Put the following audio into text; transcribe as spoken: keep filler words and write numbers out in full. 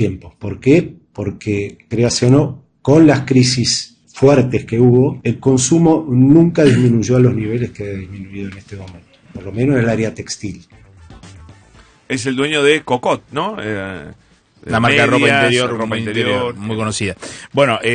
tiempo. ¿Por qué? Porque, créase o no, con las crisis fuertes que hubo, el consumo nunca disminuyó a los niveles que ha disminuido en este momento, por lo menos en el área textil. Es el dueño de Cocot, ¿no? Eh, la marca de ropa medias, interior, ropa muy, interior, interior, muy conocida. Bueno, eh,